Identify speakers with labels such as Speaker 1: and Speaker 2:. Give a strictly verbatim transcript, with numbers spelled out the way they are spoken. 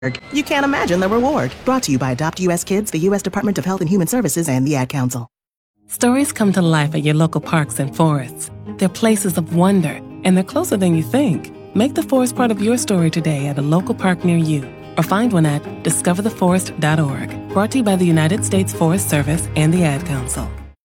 Speaker 1: You can't imagine the reward. Brought to you by Adopt U S Kids, the U S Department of Health and Human Services, and the Ad Council.
Speaker 2: Stories come to life at your local parks and forests. They're places of wonder, and they're closer than you think. Make the forest part of your story today at a local park near you, or find one at discover the forest dot org. Brought to you by the United States Forest Service and the Ad Council.